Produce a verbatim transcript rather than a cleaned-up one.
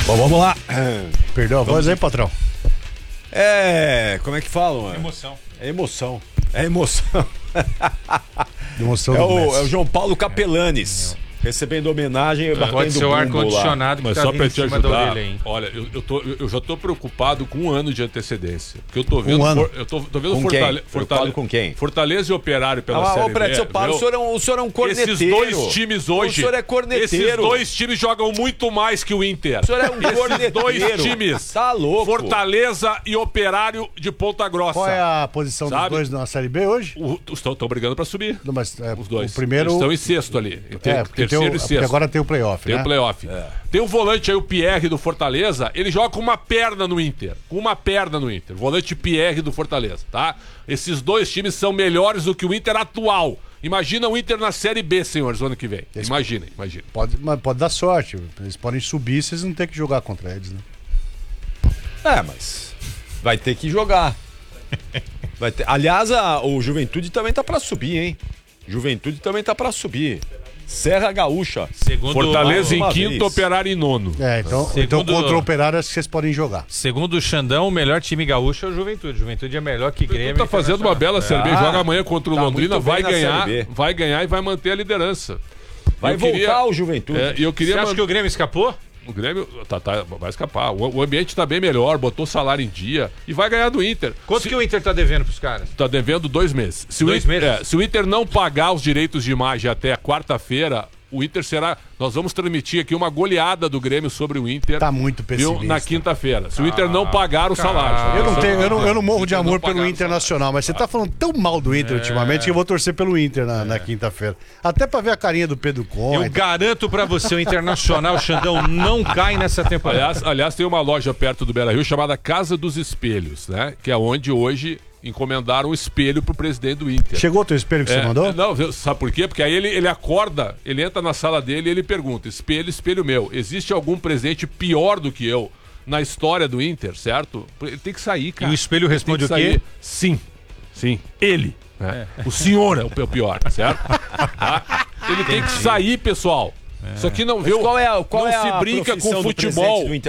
Bom, vamos lá. Perdeu a voz aí, patrão? É, como é que falam? Emoção. É emoção. É emoção. Emoção É do o, Messi. é o João Paulo Capelanes. Recebendo homenagem e batendo Pode ser o bumbo ar-condicionado que Mas tá só vindo pra em te cima da ajudar, orelha, hein? olha, eu, eu, tô, eu, eu já tô preocupado com um ano de antecedência. Porque eu tô vendo. Um ano? For, eu tô, tô vendo Com Fortale, quem? Fortale, Preocupado com quem? Fortaleza e Operário pela Ah, Série ô, Brett, B. seu Paulo, o senhor, é um, o senhor é um corneteiro. Esses dois times hoje. O senhor é corneteiro. Esses dois times jogam muito mais que o Inter. O senhor é um Esses corneteiro. dois times. Tá louco. Fortaleza e Operário de Ponta Grossa. Qual é a posição Sabe? dos dois na Série B hoje? Estão brigando pra subir. Não, mas, é, Os dois. O primeiro... Eles estão em sexto ali. Em ter, É, porque, tem terceiro o, e porque sexto. agora tem o playoff, Tem né? o playoff. Tem o volante aí, o Pierre do Fortaleza. Ele joga com uma perna no Inter. Com uma perna no Inter. Volante Pierre do Fortaleza, tá? Esses dois times são melhores do que o Inter atual. Imagina o Inter na Série B, senhores, o ano que vem. Imaginem, imaginem. Pode, mas pode dar sorte. Eles podem subir, vocês não tem que jogar contra eles, né? É, mas vai ter que jogar. Vai ter... Aliás, a, o Juventude também tá pra subir, hein? Juventude também tá pra subir. Serra Gaúcha. Segundo Fortaleza uma em quinto, vez. Operário em nono. É, então, Segundo- então contra o Operário acho que vocês podem jogar. Segundo o Xandão, o melhor time gaúcho é o Juventude. Juventude é melhor que Grêmio. Ele tá fazendo uma bela Série B, Ah, joga amanhã contra o tá Londrina, muito bem vai na ganhar, Série B. vai ganhar e vai manter a liderança. Vai Eu voltar queria- o Juventude. É, e eu Você queria acha man- que o Grêmio escapou? O Grêmio tá, tá- vai escapar. O, o ambiente tá bem melhor, botou salário em dia e vai ganhar do Inter. Quanto Se- que o Inter tá devendo pros caras? Tá devendo dois meses. Se Dois o Inter, meses? é, se o Inter não pagar os direitos de imagem até quarta-feira, o Inter será. Nós vamos transmitir aqui uma goleada do Grêmio sobre o Inter. Tá muito viu, pessimista. na quinta-feira. Se o Inter não pagar o salário. Eu não, tenho, eu não, eu não morro Se o de Inter não amor pelo pagar o Internacional, mas você tá falando tão mal do Inter ultimamente que eu vou torcer pelo Inter na, na quinta-feira. Até pra ver a carinha do Pedro Conde. Eu garanto pra você, o Internacional, Xandão, não cai nessa temporada. Aliás, aliás, tem uma loja perto do Beira-Rio chamada Casa dos Espelhos, né? Que é onde hoje encomendaram um espelho pro presidente do Inter. Chegou o teu espelho que É, você mandou? Não, sabe por quê? Porque aí ele, ele acorda, ele entra na sala dele e ele pergunta: espelho, espelho meu, existe algum presente pior do que eu na história do Inter, certo? Ele tem que sair, cara. E o espelho Ele responde tem o que quê? sair. Sim, sim, ele. né? O senhor é o p- o pior, certo? Tá? Ele tem que sair, pessoal. Isso aqui não vê o- qual é a- qual não é se a brinca profissão com do futebol. presidente do